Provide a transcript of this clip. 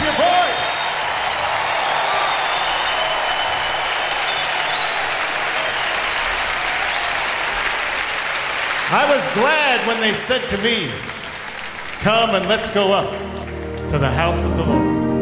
your voice. I was glad when they said to me, come and let's go up to the house of the Lord.